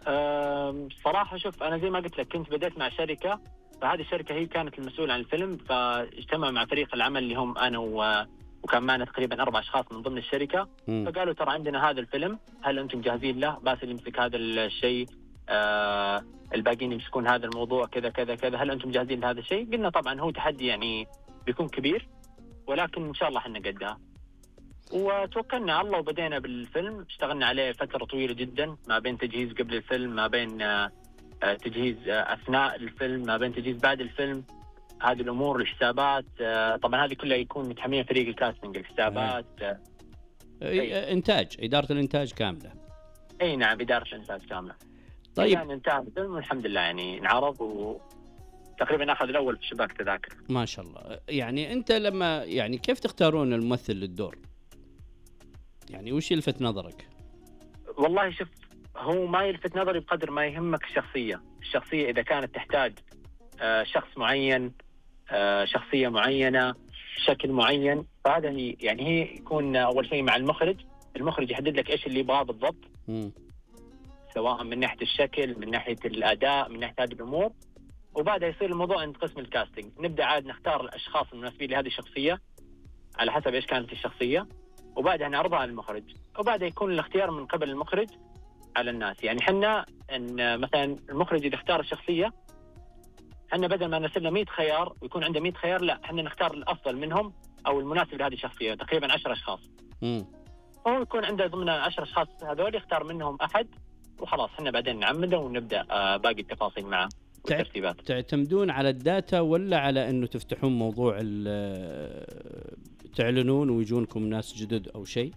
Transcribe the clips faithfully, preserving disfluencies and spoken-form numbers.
أم، صراحة شوف، أنا زي ما قلت لك كنت بدأت مع شركة، فهذه الشركة هي كانت المسؤولة عن الفيلم، فاجتمعوا مع فريق العمل اللي هم أنا و... وكان معنا تقريبا أربع أشخاص من ضمن الشركة. مم. فقالوا ترى عندنا هذا الفيلم، هل أنتم جاهزين له؟ باسل يمسك هذا الشيء، آه الباقيين يمسكون هذا الموضوع، كذا كذا كذا، هل أنتم جاهزين لهذا الشيء؟ قلنا طبعا هو تحدي يعني بيكون كبير، ولكن إن شاء الله احنا قدها. وتوكلنا على الله وبدينا بالفيلم. اشتغلنا عليه فترة طويلة جدا، ما بين تجهيز قبل الفيلم، ما بين آه، آه، تجهيز آه، أثناء الفيلم، ما بين تجهيز بعد الفيلم. هذه الأمور، الحسابات، آه، طبعا هذه كلها يكون متحملين فريق الكاستنج، الحسابات. آه، إيه، إنتاج، إدارة الإنتاج كاملة. أي نعم، إدارة الإنتاج كاملة. طيب. يعني انتهى الفيلم والحمد لله، يعني انعرض وتقريبا أخذ الأول في شباك تذاكر. ما شاء الله. يعني أنت لما يعني كيف تختارون الممثل للدور؟ يعني وش يلفت نظرك؟ والله شوف، هو ما يلفت نظري بقدر ما يهمك الشخصية. الشخصية إذا كانت تحتاج آه، شخص معين، آه، شخصية معينة، شكل معين، فهذا هي يعني هي يكون أول شيء مع المخرج. المخرج يحدد لك إيش اللي يبغاه بالضبط، مم. سواء من ناحية الشكل، من ناحية الأداء، من ناحية هذه الأمور. وبعدها يصير الموضوع عند قسم الكاستنج، نبدأ عاد نختار الأشخاص المناسبين لهذه الشخصية على حسب إيش كانت الشخصية، وبعدها نعرضها على المخرج، وبعدها يكون الاختيار من قبل المخرج على الناس. يعني حنا ان مثلا المخرج اذا اختار الشخصيه، حنا بدل ما نرسل له مية خيار ويكون عنده مية خيار، لا، حنا نختار الافضل منهم او المناسب لهذه الشخصيه، تقريبا عشرة اشخاص. مم. هو يكون عنده ضمن عشرة اشخاص هذول يختار منهم احد، وخلاص حنا بعدين نعمده ونبدا آه باقي التفاصيل معه والترتيبات. تعتمدون على الداتا ولا على انه تفتحون موضوع ال- تعلنون ويجونكم ناس جدد او شيء؟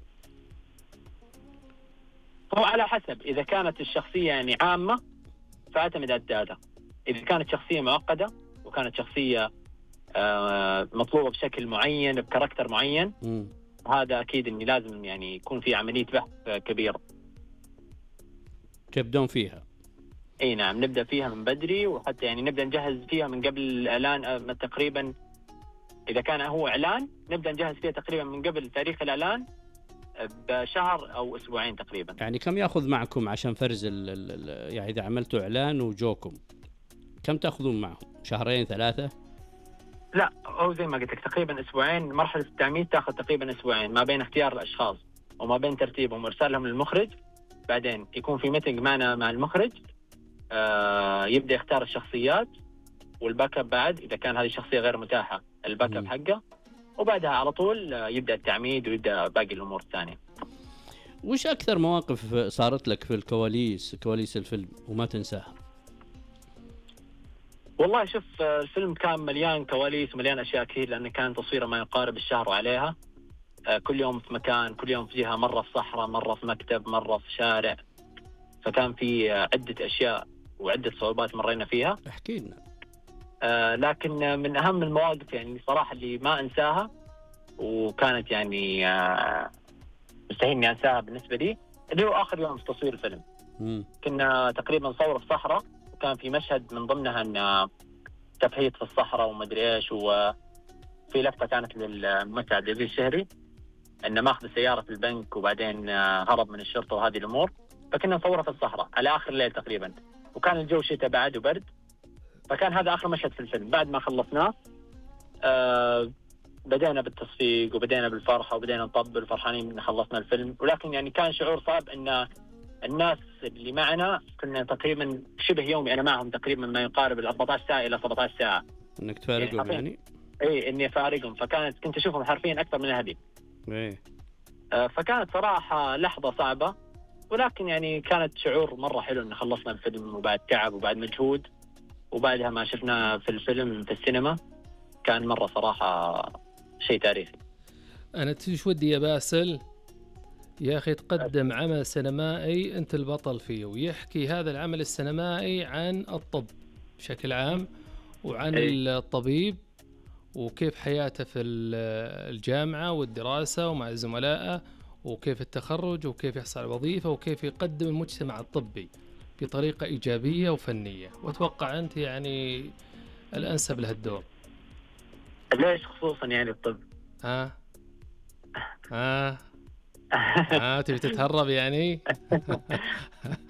هو على حسب، اذا كانت الشخصيه يعني عامه فاعتمد على الداتا. اذا كانت شخصيه معقده وكانت شخصيه آه مطلوبه بشكل معين بكاركتر معين، مم. هذا اكيد اني لازم يعني يكون في عمليه بحث كبيره. تبدون فيها؟ اي نعم، نبدا فيها من بدري، وحتى يعني نبدا نجهز فيها من قبل الاعلان آه، تقريبا. اذا كان هو اعلان نبدا نجهز فيها تقريبا من قبل تاريخ الاعلان آه، بشهر او اسبوعين تقريبا. يعني كم ياخذ معكم عشان فرز ال ال يعني اذا عملتوا اعلان وجوكم كم تاخذون معهم؟ شهرين ثلاثه؟ لا، هو زي ما قلت لك تقريبا اسبوعين. مرحله التعميد تاخذ تقريبا اسبوعين، ما بين اختيار الاشخاص وما بين ترتيبهم وارسالهم للمخرج. بعدين يكون في ميتنج معنا مع المخرج، آه يبدا يختار الشخصيات والباك اب، بعد اذا كان هذه الشخصيه غير متاحه الباك اب حقه، وبعدها على طول آه يبدا التعميد ويبدا باقي الامور الثانيه. وش اكثر مواقف صارت لك في الكواليس كواليس الفيلم وما تنساها؟ والله شوف، آه، الفيلم كان مليان كواليس ومليان اشياء كثير، لانه كان تصويره ما يقارب الشهر وعليها. آه كل يوم في مكان، كل يوم في جهه، مره في صحراء، مره في مكتب، مره في شارع. فكان في آه، عده اشياء وعده صعوبات مرينا فيها. احكي لنا. آه لكن من أهم المواقف يعني صراحة اللي ما أنساها، وكانت يعني آه مستحيل إني أنساها بالنسبة لي، اللي هو آخر يوم في تصوير الفيلم. مم. كنا تقريبا نصور في صحراء، وكان في مشهد من ضمنها أن تبحيث في الصحراء ومدري إيش. وفي لفتة كانت للممثل عبد العزيز الشهري أنه ماخذ سيارة البنك وبعدين آه هرب من الشرطة وهذه الأمور. فكنا نصورها في الصحراء على آخر الليل تقريبا، وكان الجو شتاء بعد وبرد. فكان هذا آخر مشهد في الفيلم. بعد ما خلصناه آه بدينا بالتصفيق وبدينا بالفرحة وبدينا نطبل فرحانين إن خلصنا الفيلم. ولكن يعني كان شعور صعب إن الناس اللي معنا كنا تقريبا شبه يومي أنا معهم، تقريبا ما يقارب ال أربعة عشر ساعة إلى سبعة عشر ساعة. انك تفارقهم يعني, يعني؟ إيه، إني أفارقهم. فكانت كنت أشوفهم حرفيا أكثر من أهلي. إيه. آه فكانت صراحة لحظة صعبة، ولكن يعني كانت شعور مرة حلو إن خلصنا الفيلم، وبعد تعب وبعد مجهود، وبعدها ما شفنا في الفيلم في السينما، كان مرة صراحة شيء تاريخي. أنا تيش ودي يا باسل يا أخي تقدم عمل سينمائي أنت البطل فيه، ويحكي هذا العمل السينمائي عن الطب بشكل عام، وعن أي. الطبيب وكيف حياته في الجامعة والدراسة ومع زملائه، وكيف التخرج، وكيف يحصل على وظيفة، وكيف يقدم المجتمع الطبي بطريقة إيجابية وفنية. وأتوقع أنت يعني الأنسب لهالدور. ليش خصوصا يعني الطب؟ ها ها ها تبي تتهرب يعني؟